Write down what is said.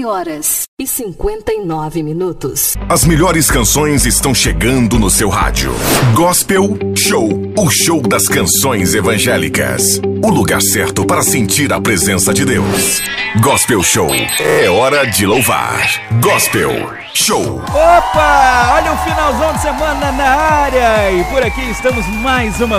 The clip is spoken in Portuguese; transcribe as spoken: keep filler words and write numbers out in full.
horas e cinquenta e nove minutos. As melhores canções estão chegando no seu rádio. Gospel Show, o show das canções evangélicas. O lugar certo para sentir a presença de Deus. Gospel Show, é hora de louvar. Gospel Show. Opa, olha o finalzão de semana na área. E por aqui estamos mais uma